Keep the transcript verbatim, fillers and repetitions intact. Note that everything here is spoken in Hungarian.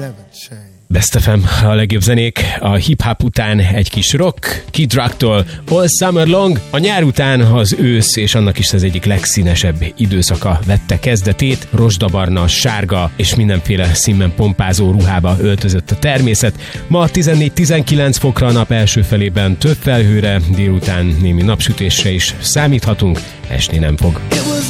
Best ef em, a legjobb zenék, a hip-hop után egy kis rock, Kid Rocktól All Summer Long, a nyár után az ősz, és annak is az egyik legszínesebb időszaka vette kezdetét, rozsdabarna, sárga és mindenféle színben pompázó ruhába öltözött a természet. Ma tizennégy-tizenkilenc fokra a nap első felében több felhőre, délután némi napsütésre is számíthatunk, esni nem fog.